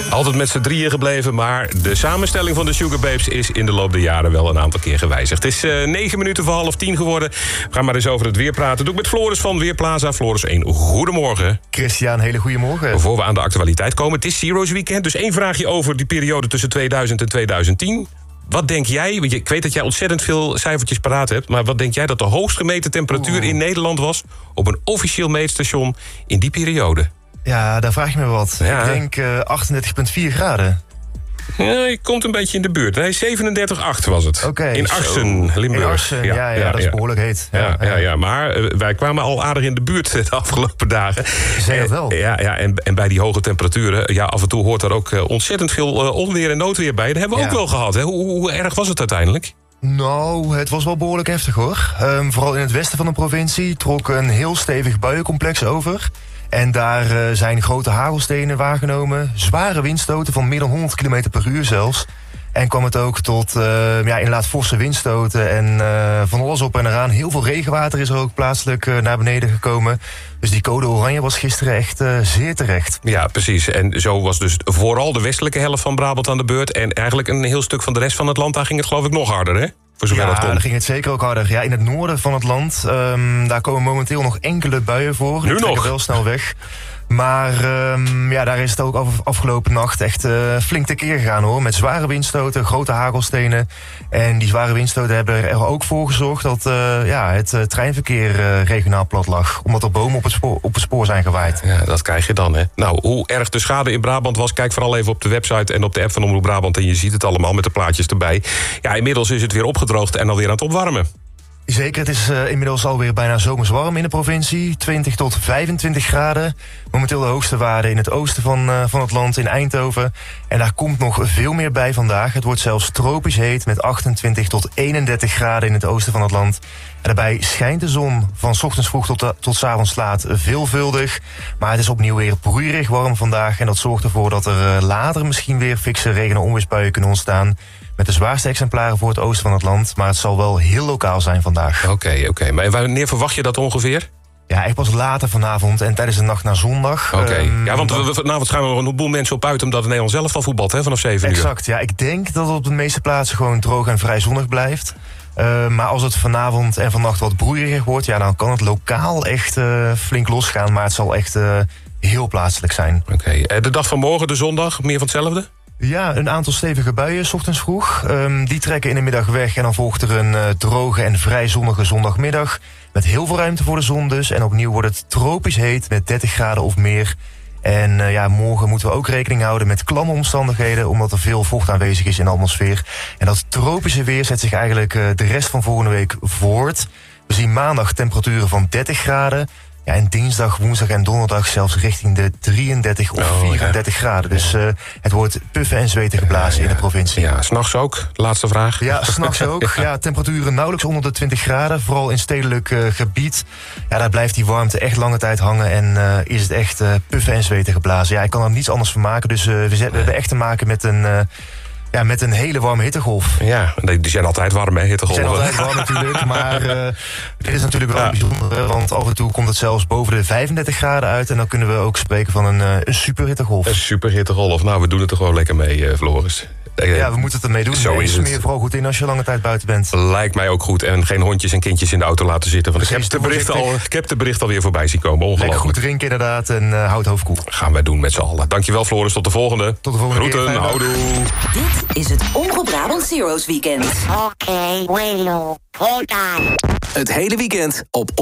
Altijd met z'n drieën gebleven, maar de samenstelling van de Sugar Babes is in de loop der jaren wel een aantal keer gewijzigd. Het is 9 minuten voor 9:30 geworden. We gaan maar eens over het weer praten. Doe ik met Floris van Weerplaza. Floris, een goedemorgen. Christian, hele goedemorgen. Voor we aan de actualiteit komen, het is Zero's Weekend. Dus één vraagje over die periode tussen 2000 en 2010. Wat denk jij, ik weet dat jij ontzettend veel cijfertjes paraat hebt, maar wat denk jij dat de hoogst gemeten temperatuur in Nederland was op een officieel meetstation in die periode? Ja, daar vraag je me wat. Ja. Ik denk 38,4 graden. Ja, je komt een beetje in de buurt. Nee, 37,8 was het. Oké, in Arsen, Limburg. In Arsen, ja, dat is behoorlijk heet. Ja, maar wij kwamen al aardig in de buurt de afgelopen dagen. Zeker wel. En bij die hoge temperaturen, af en toe hoort er ook ontzettend veel onweer en noodweer bij. Dat hebben we ook wel gehad. Hè? Hoe erg was het uiteindelijk? Nou, het was wel behoorlijk heftig hoor. Vooral in het westen van de provincie trok een heel stevig buiencomplex over. En daar zijn grote hagelstenen waargenomen. Zware windstoten van meer dan 100 km per uur zelfs. En kwam het ook tot inderdaad forse windstoten en van alles op en eraan. Heel veel regenwater is er ook plaatselijk naar beneden gekomen. Dus die code oranje was gisteren echt zeer terecht. Ja, precies. En zo was dus vooral de westelijke helft van Brabant aan de beurt. En eigenlijk een heel stuk van de rest van het land, daar ging het geloof ik nog harder, hè? Daar ging het zeker ook harder. Ja, in het noorden van het land, daar komen momenteel nog enkele buien voor. Die trekken wel snel weg. Maar daar is het ook afgelopen nacht echt flink tekeer gegaan hoor. Met zware windstoten, grote hagelstenen. En die zware windstoten hebben er ook voor gezorgd dat het treinverkeer regionaal plat lag. Omdat er bomen op het spoor zijn gewaaid. Ja, dat krijg je dan, hè. Nou, hoe erg de schade in Brabant was, kijk vooral even op de website en op de app van Omroep Brabant. En je ziet het allemaal met de plaatjes erbij. Ja, inmiddels is het weer opgedroogd en alweer aan het opwarmen. Zeker, het is inmiddels alweer bijna zomers warm in de provincie. 20 tot 25 graden. Momenteel de hoogste waarde in het oosten van het land, in Eindhoven. En daar komt nog veel meer bij vandaag. Het wordt zelfs tropisch heet met 28 tot 31 graden in het oosten van het land. En daarbij schijnt de zon van 's ochtends vroeg tot 's avonds laat veelvuldig. Maar het is opnieuw weer broeierig warm vandaag. En dat zorgt ervoor dat er later misschien weer fikse regen- en onweersbuien kunnen ontstaan. Met de zwaarste exemplaren voor het oosten van het land. Maar het zal wel heel lokaal zijn vandaag. Oké. Maar wanneer verwacht je dat ongeveer? Ja, echt pas later vanavond en tijdens de nacht naar zondag. Want vanavond gaan er nog een boel mensen op uit, omdat het Nederland zelf al voetbalt, hè, vanaf 7 uur. Exact, ja. Ik denk dat het op de meeste plaatsen gewoon droog en vrij zonnig blijft. Maar als het vanavond en vannacht wat broeieriger wordt, dan kan het lokaal echt flink losgaan. Maar het zal echt heel plaatselijk zijn. Oké. De dag van morgen, de zondag, meer van hetzelfde? Ja, een aantal stevige buien 's ochtends vroeg. Die trekken in de middag weg en dan volgt er een droge en vrij zonnige zondagmiddag. Met heel veel ruimte voor de zon dus. En opnieuw wordt het tropisch heet met 30 graden of meer. En morgen moeten we ook rekening houden met klamme omstandigheden, omdat er veel vocht aanwezig is in de atmosfeer. En dat tropische weer zet zich eigenlijk de rest van volgende week voort. We zien maandag temperaturen van 30 graden. Ja, en dinsdag, woensdag en donderdag zelfs richting de 33 of 34 graden. Dus het wordt puffen en zweten geblazen in de provincie. Ja, 's nachts ook. Laatste vraag. Ja, 's nachts ook. Ja, temperaturen nauwelijks onder de 20 graden. Vooral in stedelijk gebied. Ja, daar blijft die warmte echt lange tijd hangen. En is het echt puffen en zweten geblazen. Ja, ik kan er niets anders van maken. Dus we hebben echt te maken met een hele warme hittegolf. Ja, die zijn altijd warm, hè, hittegolven. Die zijn altijd warm natuurlijk, maar dit is natuurlijk wel bijzonder. Want af en toe komt het zelfs boven de 35 graden uit. En dan kunnen we ook spreken van een superhittegolf. Een superhittegolf. Nou, we doen het er gewoon lekker mee, Floris. Ja, we moeten het ermee doen. Zo is het. Smeer je vooral goed in als je lange tijd buiten bent. Lijkt mij ook goed. En geen hondjes en kindjes in de auto laten zitten. Want ik heb de bericht alweer voorbij zien komen. Ongelooflijk. Lekker goed drinken inderdaad en houd het hoofd koel. Gaan wij doen met z'n allen. Dankjewel Floris, tot de volgende. Tot de volgende keer. Groeten, houdoe. Dit is het Omroep Brabant Zero's Weekend. Oké, Willow, hold on. Het hele weekend op